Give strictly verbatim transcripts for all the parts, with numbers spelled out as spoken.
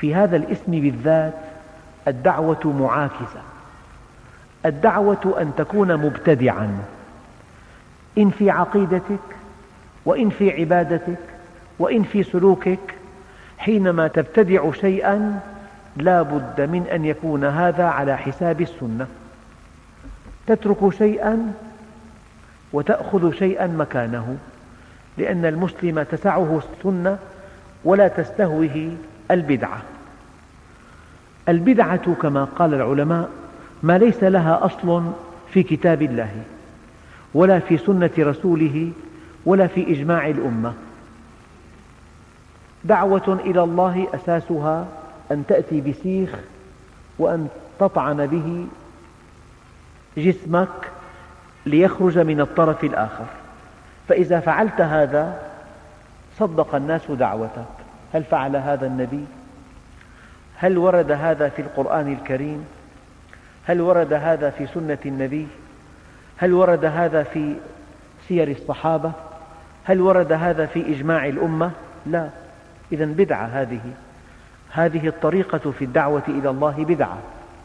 في هذا الاسم بالذات الدعوة معاكسة. الدعوة أن تكون مبتدعا، إن في عقيدتك وإن في عبادتك وإن في سلوكك. حينما تبتدع شيئا لا بد من أن يكون هذا على حساب السنة. تترك شيئا وتأخذ شيئا مكانه، لأن المسلم تسعه السنة ولا تستهوه البدعة. البدعة كما قال العلماء ما ليس لها أصل في كتاب الله ولا في سنة رسوله ولا في إجماع الأمة. دعوة إلى الله أساسها أن تأتي بسيخ وأن تطعن به جسمك ليخرج من الطرف الآخر، فإذا فعلت هذا صدق الناس دعوتك. هل فعل هذا النبي؟ هل ورد هذا في القرآن الكريم؟ هل ورد هذا في سنة النبي؟ هل ورد هذا في سير الصحابة؟ هل ورد هذا في إجماع الأمة؟ لا. إذن بدعة هذه. هذه الطريقة في الدعوة إلى الله بدعة،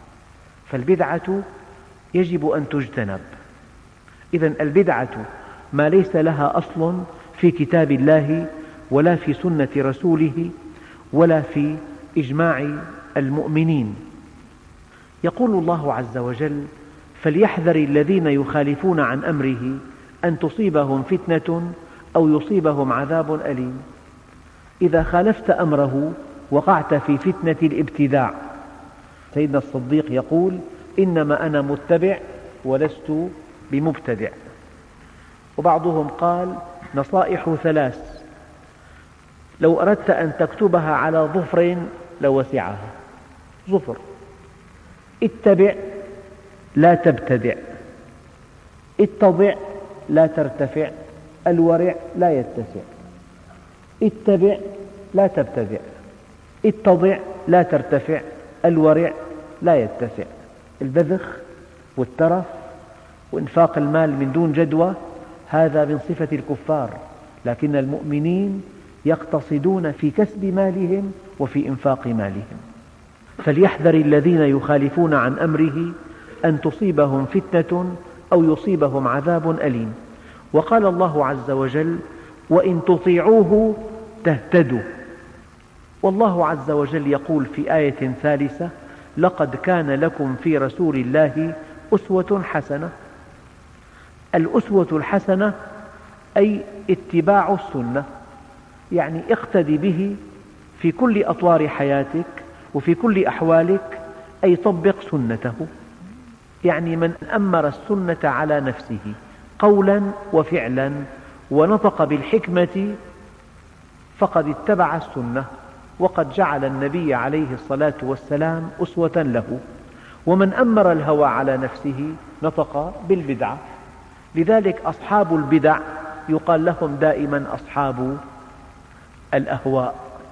فالبدعة يجب أن تجتنب. إذن البدعة ما ليس لها أصل في كتاب الله ولا في سنة رسوله ولا في إجماع المؤمنين. يقول الله عز وجل: فليحذر الذين يخالفون عن أمره أن تصيبهم فتنة أو يصيبهم عذاب أليم. إذا خالفت أمره وقعت في فتنة الابتداع. سيدنا الصديق يقول: إنما أنا متبع ولست بمبتدع. وبعضهم قال: نصائح ثلاث لو أردت أن تكتبها على ظفر لوسعها. ظفر: اتبع لا تبتدع، اتضع لا ترتفع، الورع لا يتسع. اتبع لا تبتدع، اتضع لا ترتفع، الورع لا يتسع. البذخ والترف وإنفاق المال من دون جدوى هذا من صفة الكفار، لكن المؤمنين يقتصدون في كسب مالهم وفي إنفاق مالهم. فليحذر الذين يخالفون عن أمره أن تصيبهم فتنة أو يصيبهم عذاب أليم. وقال الله عز وجل: وإن تطيعوه تهتدوا. والله عز وجل يقول في آية ثالثة: لقد كان لكم في رسول الله أسوة حسنة. الأسوة الحسنة أي اتباع السنة، يعني اقتدي به في كل أطوار حياتك وفي كل أحوالك، أي طبق سنته. يعني من أمر السنة على نفسه قولا وفعلا ونطق بالحكمة فقد اتبع السنة، وقد جعل النبي عليه الصلاة والسلام أسوة له. ومن أمر الهوى على نفسه نطق بالبدعة. لذلك أصحاب البدع يقال لهم دائما أصحاب الأهواء.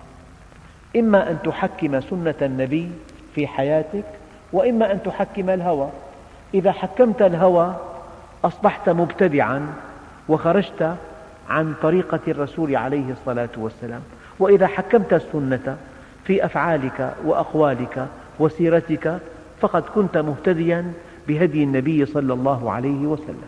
إما أن تحكم سنة النبي في حياتك وإما أن تحكم الهوى. إذا حكمت الهوى أصبحت مبتدعا وخرجت عن طريقة الرسول عليه الصلاة والسلام. وإذا حكمت السنة في أفعالك وأقوالك وسيرتك فقد كنت مهتديا بهدي النبي صلى الله عليه وسلم.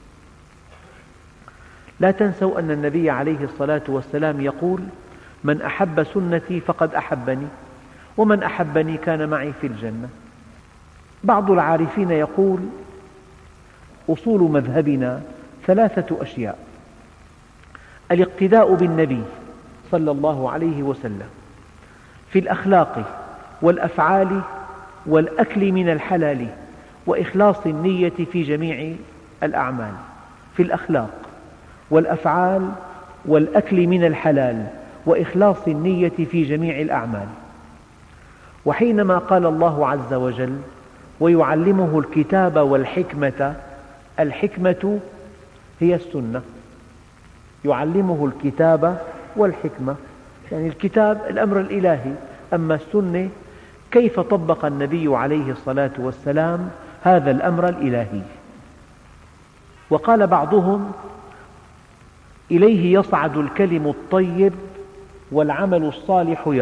لا تنسوا أن النبي عليه الصلاة والسلام يقول: من أحب سنتي فقد أحبني، ومن أحبني كان معي في الجنة. بعض العارفين يقول: أصول مذهبنا ثلاثة أشياء: الاقتداء بالنبي صلى الله عليه وسلم في الأخلاق والأفعال والأكل من الحلال وإخلاص النية في جميع الأعمال. في الأخلاق والأفعال والأكل من الحلال وإخلاص النية في جميع الأعمال. وحينما قال الله عز وجل: ويعلمه الكتاب والحكمة، الحكمة هي السنة. يعلمه الكتاب والحكمة، يعني الكتاب الأمر الإلهي، أما السنة كيف طبق النبي عليه الصلاة والسلام هذا الأمر الإلهي. وقال بعضهم: إليه يصعد الكلم الطيب والعمل الصالح